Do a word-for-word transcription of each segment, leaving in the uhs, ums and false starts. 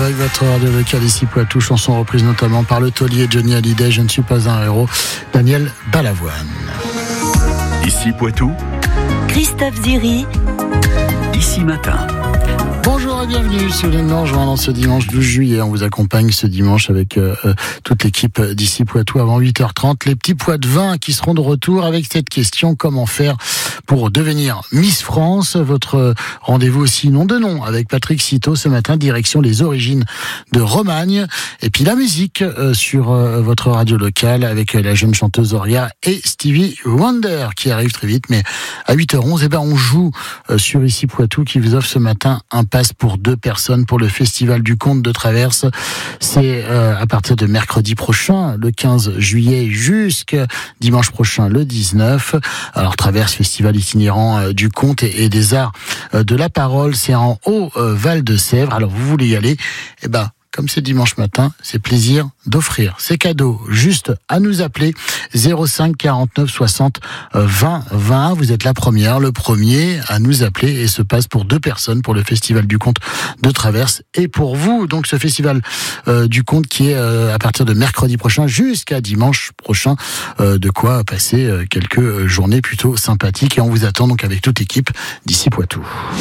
avec votre radio locale ici Poitou, chanson reprise notamment par le taulier Johnny Hallyday, Je ne suis pas un héros, Daniel Balavoine. Ici Poitou, Christophe Ziri, Ici Matin. Bonjour et bienvenue si vous venez de nous rejoindre ce dimanche douze juillet. On vous accompagne ce dimanche avec euh, toute l'équipe d'ici Poitou avant huit heures trente. Les petits pois de vin qui seront de retour avec cette question: comment faire pour devenir Miss France? Votre rendez-vous aussi nom de nom avec Patrick Citeau ce matin, direction les origines de Romagne. Et puis la musique euh, sur euh, votre radio locale avec la jeune chanteuse Auria et Stevie Wonder qui arrive très vite. Mais à huit heures onze, eh ben, on joue euh, sur ici Poitou qui vous offre ce matin un pass pour deux personnes pour le Festival du Conte de Traverse. C'est euh, à partir de mercredi prochain, le quinze juillet, jusqu'à dimanche prochain, le dix-neuf. Alors Traverse, festival itinérant euh, du conte et, et des arts euh, de la parole. C'est en Haut-Val de Sèvres. Alors vous voulez y aller? Eh ben, comme c'est dimanche matin, c'est plaisir d'offrir ces cadeaux. Juste à nous appeler zéro cinq quarante-neuf soixante vingt vingt. Vous êtes la première, le premier à nous appeler et se passe pour deux personnes pour le Festival du Conte de Traverse. Et pour vous, donc ce Festival euh, du Conte qui est euh, à partir de mercredi prochain jusqu'à dimanche prochain. Euh, de quoi passer euh, quelques journées plutôt sympathiques. Et on vous attend donc avec toute l'équipe d'ici Poitou.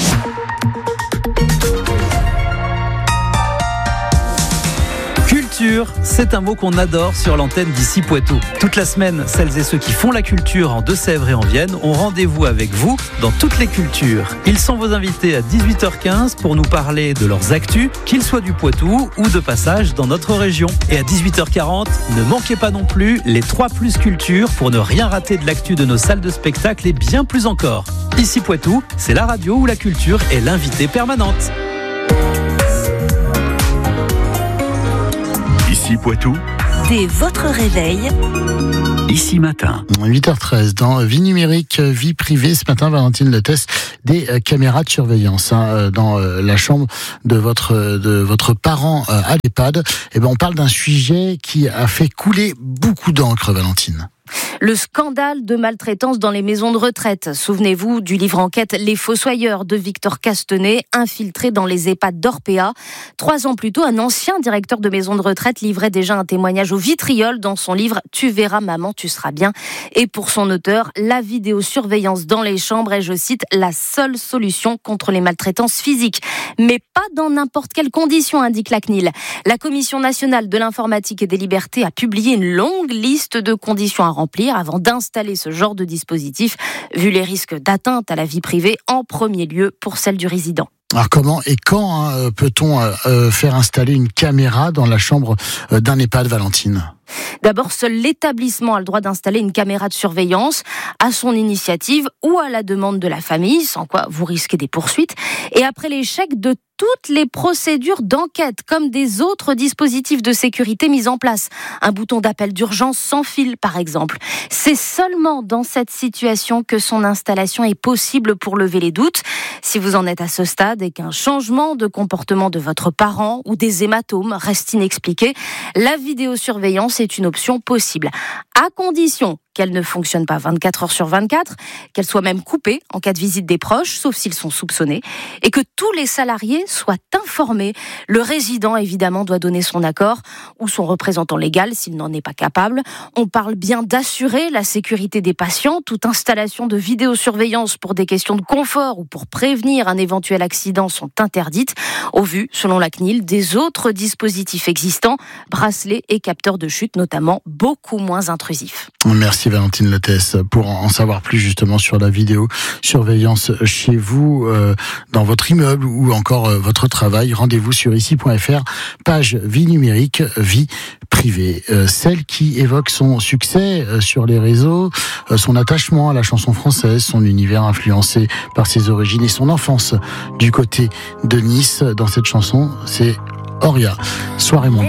Culture, c'est un mot qu'on adore sur l'antenne d'ici Poitou. Toute la semaine, celles et ceux qui font la culture en Deux-Sèvres et en Vienne ont rendez-vous avec vous dans toutes les cultures. Ils sont vos invités à dix-huit heures quinze pour nous parler de leurs actus, qu'ils soient du Poitou ou de passage dans notre région. Et à dix-huit heures quarante, ne manquez pas non plus les trois plus culture pour ne rien rater de l'actu de nos salles de spectacle et bien plus encore. Ici Poitou, c'est la radio où la culture est l'invitée permanente. Ici Poitou, dès votre réveil, Ici Matin. huit heures treize, dans Vie numérique, vie privée, ce matin, Valentine Lettès, des euh, caméras de surveillance hein, euh, dans euh, la chambre de votre de votre parent euh, à l'EHPAD. Et ben, on parle d'un sujet qui a fait couler beaucoup d'encre, Valentine. Le scandale de maltraitance dans les maisons de retraite. Souvenez-vous du livre enquête Les Fossoyeurs de Victor Castanet, infiltré dans les EHPAD d'Orpea. Trois ans plus tôt, un ancien directeur de maison de retraite livrait déjà un témoignage au vitriol dans son livre Tu verras maman, tu seras bien. Et pour son auteur, la vidéosurveillance dans les chambres est, je cite, la seule solution contre les maltraitances physiques. Mais pas dans n'importe quelles conditions, indique la C N I L. La Commission nationale de l'informatique et des libertés a publié une longue liste de conditions à remplir avant d'installer ce genre de dispositif, vu les risques d'atteinte à la vie privée, en premier lieu pour celle du résident. Alors comment et quand hein, peut-on euh, faire installer une caméra dans la chambre euh, d'un EHPAD, Valentine ? D'abord, seul l'établissement a le droit d'installer une caméra de surveillance à son initiative ou à la demande de la famille, sans quoi vous risquez des poursuites. Et après l'échec de toutes les procédures d'enquête, comme des autres dispositifs de sécurité mis en place. Un bouton d'appel d'urgence sans fil, par exemple. C'est seulement dans cette situation que son installation est possible pour lever les doutes. Si vous en êtes à ce stade et qu'un changement de comportement de votre parent ou des hématomes reste inexpliqué, la vidéosurveillance est une option possible, à condition qu'elle ne fonctionne pas vingt-quatre heures sur vingt-quatre, qu'elle soit même coupée en cas de visite des proches, sauf s'ils sont soupçonnés, et que tous les salariés soient informés. Le résident, évidemment, doit donner son accord, ou son représentant légal s'il n'en est pas capable. On parle bien d'assurer la sécurité des patients. Toute installation de vidéosurveillance pour des questions de confort ou pour prévenir un éventuel accident sont interdites, au vu, selon la C N I L, des autres dispositifs existants, bracelets et capteurs de chute notamment, beaucoup moins intrusifs. Merci Valentine Lettès. Pour en savoir plus justement sur la vidéo surveillance chez vous, euh, dans votre immeuble ou encore euh, votre travail, rendez-vous sur ici point f r, page vie numérique, vie privée. Euh, celle qui évoque son succès euh, sur les réseaux, euh, son attachement à la chanson française, son univers influencé par ses origines et son enfance du côté de Nice. Dans cette chanson, c'est Auria. Soirée mondiale.